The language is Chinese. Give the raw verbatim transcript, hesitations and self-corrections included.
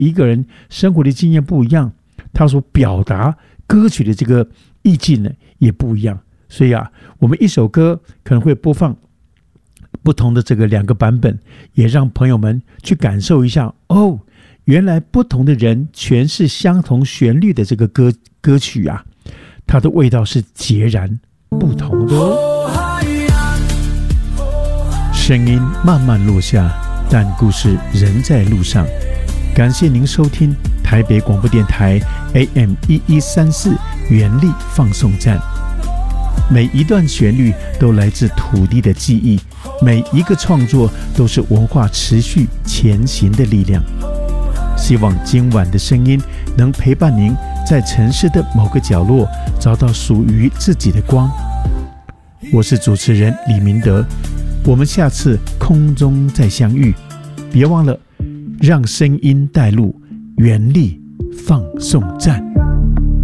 一个人生活的经验不一样，他所表达歌曲的这个意境呢也不一样。所以啊，我们一首歌可能会播放不同的这个两个版本，也让朋友们去感受一下哦，原来不同的人诠释相同旋律的这个歌歌曲啊，它的味道是截然不同的哦。声音慢慢落下，但故事仍在路上。感谢您收听台北广播电台 A M 一一三四原力放送站。每一段旋律都来自土地的记忆，每一个创作都是文化持续前行的力量。希望今晚的声音能陪伴您在城市的某个角落找到属于自己的光。我是主持人李明德，我们下次空中再相遇。别忘了让声音带路，原力放送站。